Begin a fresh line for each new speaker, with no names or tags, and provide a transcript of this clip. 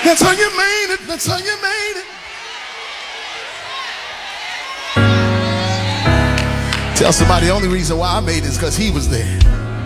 That's how you made it. That's how you made it. Tell somebody the only reason why I made it is because he was there.